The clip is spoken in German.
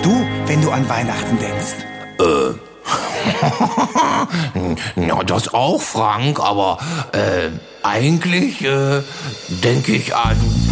du, wenn du an Weihnachten denkst? Ja, das auch, Frank, aber eigentlich denke ich an